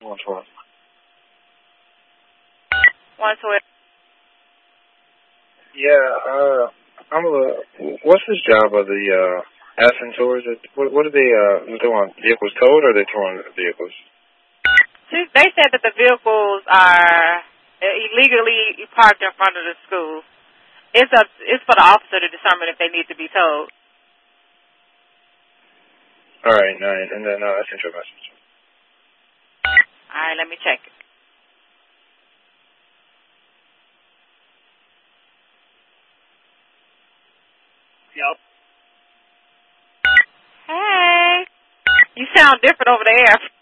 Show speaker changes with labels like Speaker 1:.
Speaker 1: 112.
Speaker 2: 112.
Speaker 1: Yeah, I'm a little, what's this job of the, asking tours? What are they, doing? Vehicles towed or are they towing vehicles?
Speaker 2: They said that the vehicles are illegally parked in front of the school. It's for the officer to determine if they need to be towed.
Speaker 1: All right, 9, and then, I sent you a message.
Speaker 2: All right, let me check it.
Speaker 3: Yep.
Speaker 2: Hey. You sound different over there.